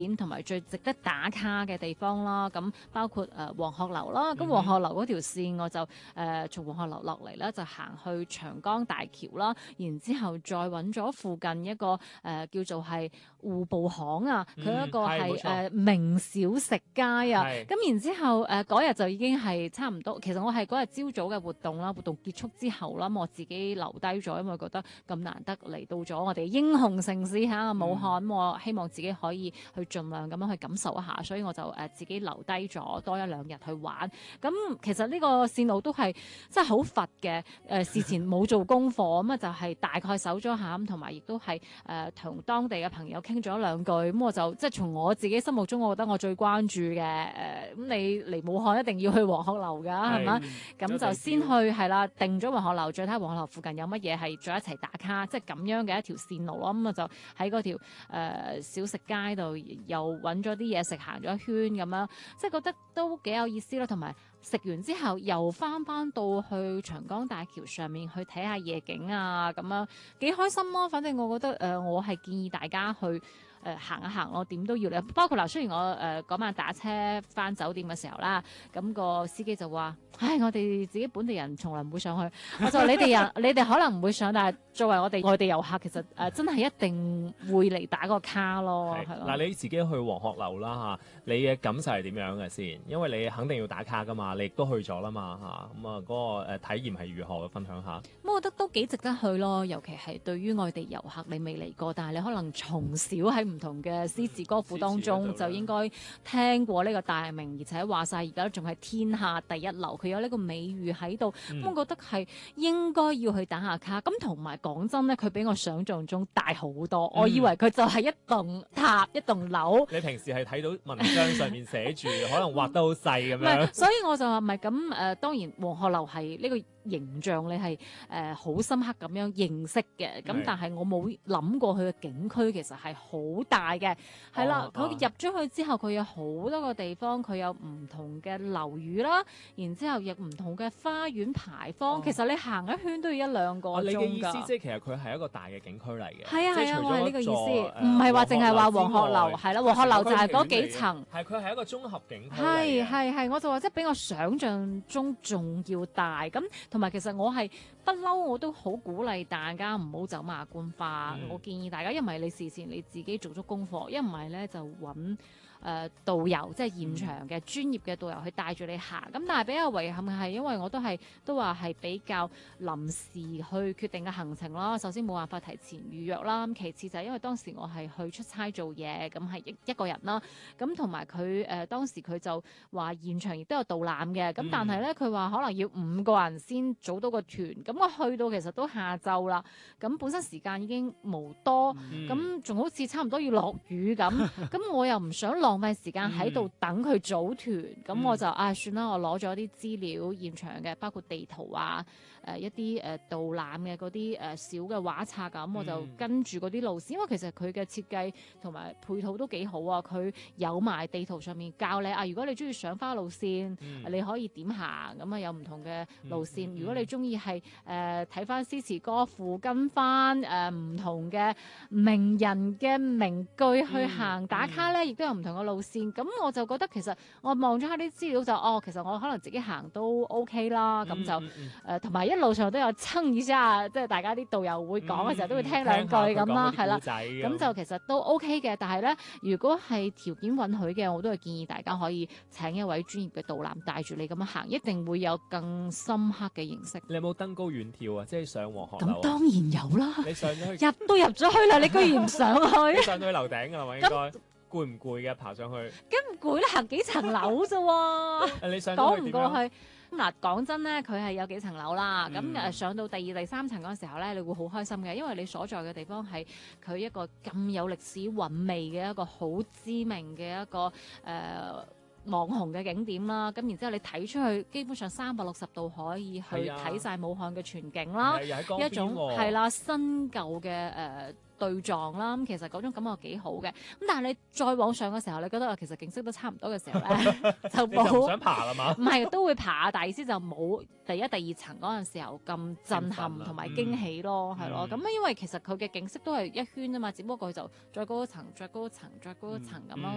同埋最值得打卡嘅地方啦，咁包括黃鶴樓啦，咁黃鶴樓嗰條線我就從黃鶴樓落嚟咧，就行去長江大橋啦，然之後再揾咗附近一個叫做係戶部巷啊，佢一個係名小食街啊，咁然之後嗰日就已經係差唔多，其實我係嗰日朝早嘅活動啦，活動結束之後啦，我自己留低咗，因為覺得咁難得嚟到咗我哋英雄城市嚇武漢，我希望自己可以去盡量咁樣去感受一下，所以我就自己留低咗多一兩日去玩。咁其實呢個線路都係真係好佛嘅，事前冇做功課咁啊，就係大概搜咗下咁，同埋亦都係同當地嘅朋友傾咗兩句，咁我就即係從我自己心目中，我覺得我最關注嘅咁你嚟武漢一定要去黃鶴樓㗎，係嘛？咁就先去係啦，定咗黃鶴樓，再睇黃鶴樓附近有乜嘢係再一齊打卡，即係咁樣嘅一條線路咯。咁啊就喺嗰條小食街度又揾咗啲嘢食，行咗一圈咁樣，即係覺得都幾有意思啦。同埋食完之後又翻到去長江大橋上面去睇下夜景啊，咁樣幾開心咯。反正我覺得我係建議大家去行一行咯，點都要嚟。包括嗱，雖然我嗰晚打車翻酒店嘅時候啦，咁個司機就話：唉，我哋自己本地人從來唔會上去。我就話你哋可能唔會上，但係作為我哋外地遊客，其實真係一定會嚟打個卡咯。係咯。 嗱，你自己去黃鶴樓啦嚇，你嘅感受係點樣嘅先？因為你肯定要打卡噶嘛，你亦都去咗啦嘛嚇，咁啊嗰個體驗係如何嘅？分享下。 咁我覺得都幾值得去咯，尤其係對於外地遊客，你未嚟過，但係你可能從小喺唔同嘅詩詞歌賦當中就應該聽過呢個大名，而且話晒而家仲係天下第一流，佢有呢個美譽喺度，咁我覺得係應該要去打下卡。咁同埋講真咧，佢比我想象中大好多，我以為佢就係一棟塔一棟樓。你平時係睇到文章上面寫住，可能畫得好細咁樣。 所以我就話唔係咁當然黃鶴樓係呢個形象你係好深刻咁樣認識嘅，咁但係我冇諗過佢嘅景區其實係好大嘅，係啦，佢入咗去之後，佢有好多個地方，佢有唔同嘅樓宇啦，然之後亦唔同嘅花園牌坊，其實你行一圈都要一兩個鐘㗎。 你嘅意思即係其實佢係一個大嘅景區嚟嘅。 係啊，我係呢個意思，唔係話淨係話黃鶴樓，係啦，黃鶴樓就係嗰幾層。 係佢係一個綜合景區。 係，我就話即係比我想象中仲要大咁。同埋其實我係不嬲，我都好鼓勵大家唔好走馬觀花。我建議大家，因為你事前你自己做足功課，一唔係咧就揾導遊，即係現場嘅專業嘅導遊去帶住你行。咁但係比較遺憾嘅係，因為我都話係比較臨時去決定嘅行程啦。首先冇辦法提前預約啦，其次就係因為當時我係去出差做嘢，咁係一個人啦。咁同埋佢當時佢就話現場亦都有導覽嘅，咁但係咧佢話可能要5個人先組到個團。咁我去到其實都下晝啦，咁本身時間已經無多，咁仲好似差唔多要落雨咁，咁我又唔想浪費時間喺度等佢組團，咁我就算啦，我攞咗啲資料現場嘅，包括地圖啊，一啲導覽嘅嗰啲小嘅畫冊咁，我就跟住嗰啲路線，因為其實佢嘅設計同埋配套都幾好啊，佢有埋地圖上面教你如果你中意賞花路線，你可以點行，咁有唔同嘅路線。如果你中意係睇翻詩詞歌賦，跟翻唔同嘅名人嘅名句去行打卡咧，亦都有唔同嘅路線。咁我就覺得其實我望咗下啲資料就其實我可能自己行都 OK 啦。咁就同埋一路上都有蹭一下，即係大家啲導遊會講嘅時候都會聽兩句咁啦，係啦。咁就其實都 OK 嘅。但係咧，如果係條件允許嘅，我都係建議大家可以請一位專業嘅導覽帶住你咁樣行，一定會有更深刻嘅認識。 你有冇登高遠跳啊？即係上黃鶴樓？ 咁當然有啦。 你上咗去入咗去啦，你居然唔上去？ 你上到去樓頂㗎係咪應該？攰唔攰嘅爬上去？ 咁唔攰啦，行幾層樓啫喎。 你上講唔過去。嗱，講真咧，佢係有幾層樓啦。咁上到第2、第3層嗰陣時候咧，你會好開心嘅，因為你所在嘅地方係佢一個咁有歷史韻味嘅一個好知名嘅一個網紅嘅景點啦。咁然之後你睇出去，基本上360度可以去睇晒武漢嘅全景啦。一種係啦，新舊嘅對撞啦，咁其實嗰種感覺幾好嘅。咁但係你再往上嘅時候，你覺得其實景色都差唔多嘅時候咧，就冇想爬啦嘛？ 唔係都會爬，但係意思就冇第1、第2層嗰陣時候咁震撼同埋驚喜咯，係咯。咁因為其實佢嘅景色都係一圈啊嘛，只不過佢就再高一層、再高一層、再高一層咁咯。